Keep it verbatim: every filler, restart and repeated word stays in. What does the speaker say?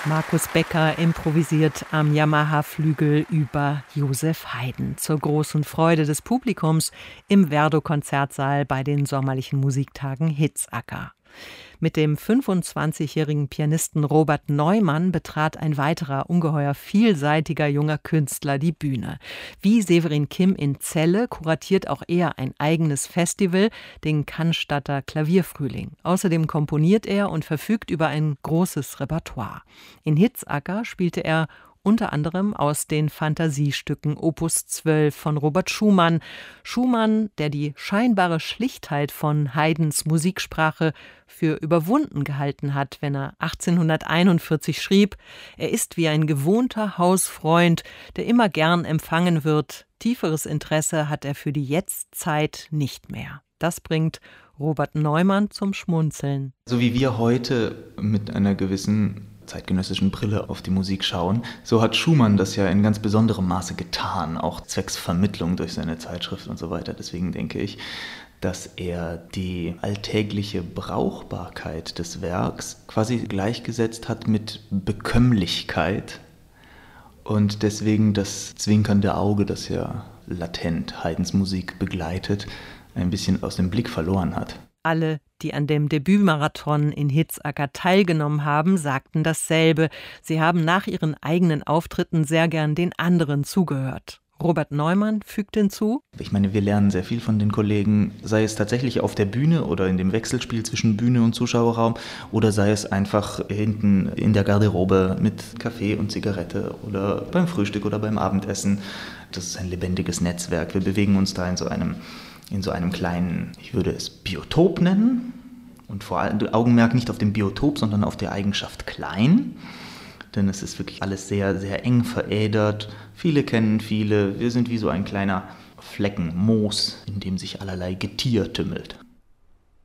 Markus Becker improvisiert am Yamaha-Flügel über Joseph Haydn zur großen Freude des Publikums im Werdow-Konzertsaal bei den sommerlichen Musiktagen Hitzacker. Mit dem fünfundzwanzigjährigen Pianisten Robert Neumann betrat ein weiterer ungeheuer vielseitiger junger Künstler die Bühne. Wie Severin Kim in Celle kuratiert auch er ein eigenes Festival, den Cannstatter Klavierfrühling. Außerdem komponiert er und verfügt über ein großes Repertoire. In Hitzacker spielte er unter anderem aus den Fantasiestücken Opus zwölf von Robert Schumann. Schumann, der die scheinbare Schlichtheit von Haydns Musiksprache für überwunden gehalten hat, wenn er achtzehnhunderteinundvierzig schrieb: Er ist wie ein gewohnter Hausfreund, der immer gern empfangen wird. Tieferes Interesse hat er für die Jetztzeit nicht mehr. Das bringt Robert Neumann zum Schmunzeln. So wie wir heute mit einer gewissen zeitgenössischen Brille auf die Musik schauen, so hat Schumann das ja in ganz besonderem Maße getan, auch zwecks Vermittlung durch seine Zeitschrift und so weiter. Deswegen denke ich, dass er die alltägliche Brauchbarkeit des Werks quasi gleichgesetzt hat mit Bekömmlichkeit und deswegen das zwinkernde Auge, das ja latent Haydns Musik begleitet, ein bisschen aus dem Blick verloren hat. Alle, die an dem Debütmarathon in Hitzacker teilgenommen haben, sagten dasselbe. Sie haben nach ihren eigenen Auftritten sehr gern den anderen zugehört. Robert Neumann fügt hinzu: Ich meine, wir lernen sehr viel von den Kollegen, sei es tatsächlich auf der Bühne oder in dem Wechselspiel zwischen Bühne und Zuschauerraum oder sei es einfach hinten in der Garderobe mit Kaffee und Zigarette oder beim Frühstück oder beim Abendessen. Das ist ein lebendiges Netzwerk. Wir bewegen uns da in so einem in so einem kleinen, ich würde es Biotop nennen, und vor allem Augenmerk nicht auf dem Biotop, sondern auf der Eigenschaft klein, denn es ist wirklich alles sehr, sehr eng verädert. Viele kennen viele, wir sind wie so ein kleiner Flecken Moos, in dem sich allerlei Getier tümmelt.